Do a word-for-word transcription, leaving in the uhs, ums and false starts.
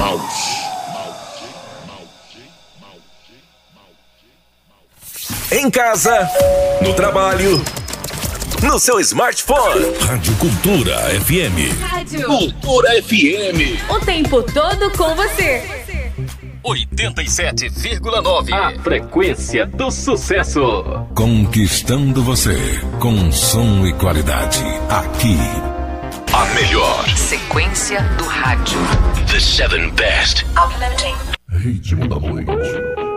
Mouse. Em casa, no trabalho, no seu smartphone. Rádio Cultura F M. Rádio Cultura F M. O tempo todo com você. oitenta e sete vírgula nove. A frequência do sucesso. Conquistando você com som e qualidade. Aqui. A melhor sequência do rádio. The seven best. Uploading. Ritmo da noite.